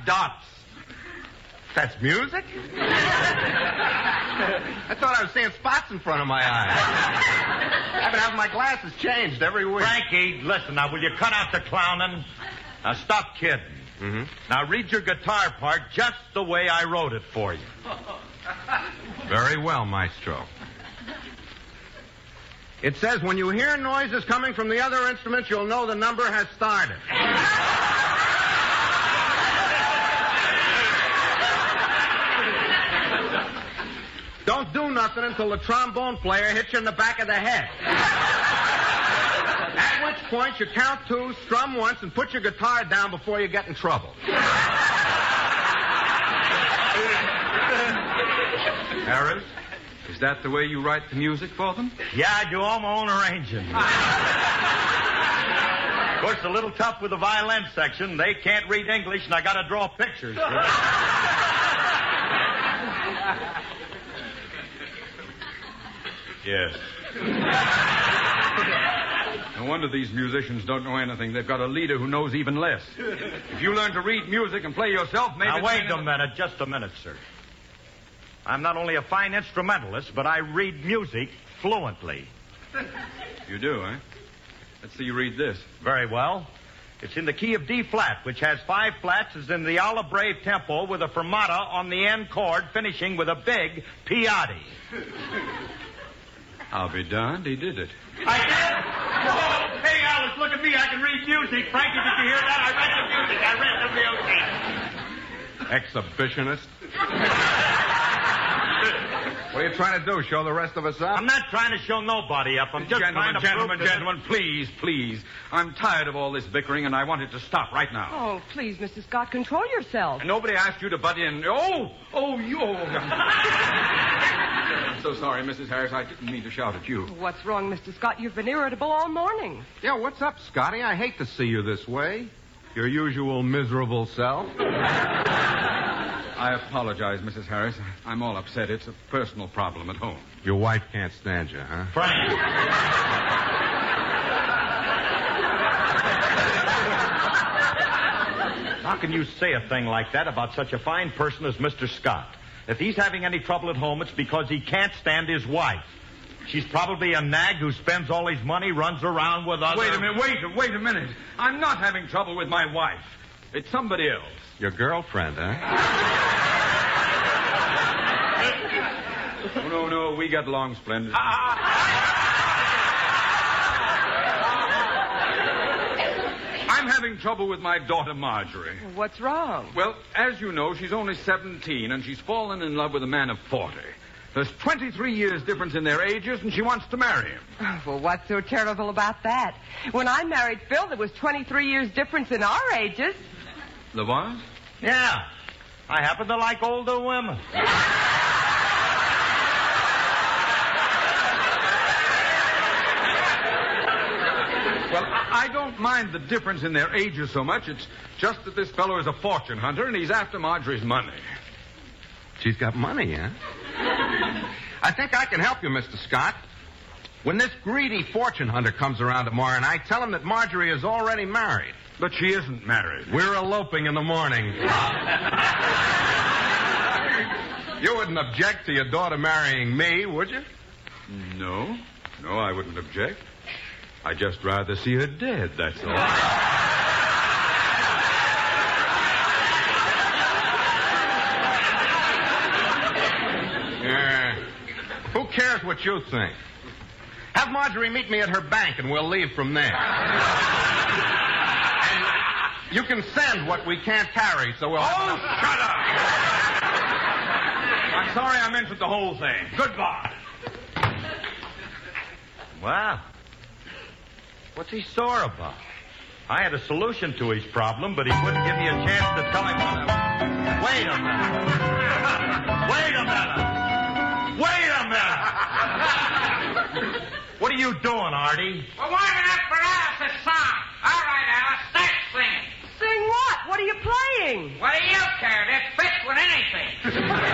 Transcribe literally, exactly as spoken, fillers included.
dots. That's music? I thought I was seeing spots in front of my eyes. I've been having my glasses changed every week. Frankie, listen now, will you cut out the clowning? Now stop kidding. Mm-hmm. Now read your guitar part just the way I wrote it for you. Very well, Maestro. It says when you hear noises coming from the other instruments, you'll know the number has started. Don't do nothing until the trombone player hits you in the back of the head. At which point you count two, strum once, and put your guitar down before you get in trouble. Harris, is that the way you write the music for them? Yeah, I do all my own arranging. Of course, it's a little tough with the violin section. They can't read English, and I got to draw pictures. Yes. No wonder these musicians don't know anything. They've got a leader who knows even less. If you learn to read music and play yourself, maybe... Now, wait a minute. Just a minute, sir. I'm not only a fine instrumentalist, but I read music fluently. You do, eh? Let's see you read this. Very well. It's in the key of D flat, which has five flats, is in the alla breve tempo with a fermata on the end chord, finishing with a big piatti. I'll be darned, he did it. I did? Oh, hey, Alice, look at me. I can read music. Frankie, did you hear that? I read the music. I read the music. Exhibitionist. What are you trying to do, show the rest of us up? I'm not trying to show nobody up. I'm just gentlemen, trying to gentlemen, prove gentlemen, please, please. I'm tired of all this bickering, and I want it to stop right now. Oh, please, Mister Scott, control yourself. And nobody asked you to butt in. Oh, oh, you. I'm so sorry, Missus Harris. I didn't mean to shout at you. What's wrong, Mister Scott? You've been irritable all morning. Yeah, what's up, Scotty? I hate to see you this way. Your usual miserable self. I apologize, Missus Harris. I'm all upset. It's a personal problem at home. Your wife can't stand you, huh? Frank. How can you say a thing like that about such a fine person as Mister Scott? If he's having any trouble at home, it's because he can't stand his wife. She's probably a nag who spends all his money, runs around with other... Wait a minute, wait, wait a minute. I'm not having trouble with my wife. It's somebody else. Your girlfriend, huh? Oh, no, no, we got along splendid. I'm having trouble with my daughter, Marjorie. What's wrong? Well, as you know, she's only seventeen, and she's fallen in love with a man of forty. There's twenty-three years difference in their ages, and she wants to marry him. Oh, well, what's so terrible about that? When I married Phil, there was twenty-three years difference in our ages. The what? Yeah. I happen to like older women. Well, I don't mind the difference in their ages so much. It's just that this fellow is a fortune hunter, and he's after Marjorie's money. She's got money, huh? I think I can help you, Mister Scott. When this greedy fortune hunter comes around tomorrow night, tell him that Marjorie is already married. But she isn't married. We're eloping in the morning. You wouldn't object to your daughter marrying me, would you? No. No, I wouldn't object. I'd just rather see her dead, that's all. Yeah. Who cares what you think? Have Marjorie meet me at her bank, and we'll leave from there. And you can send what we can't carry, so we'll... Oh, shut up! I'm sorry I mentioned the whole thing. Goodbye. Wow. What's he sore about? I had a solution to his problem, but he wouldn't give me a chance to tell him what I... Wait a minute. Wait a minute. Wait a minute. What are you doing, Artie? We're warming up for Alice's song. All right, Alice, start singing. Sing what? What are you playing? What do you care? That fits with anything.